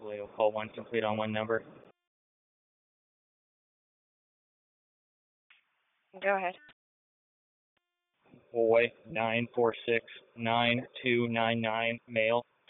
We'll call one complete on one number. Go ahead. Boy, 9469299, male,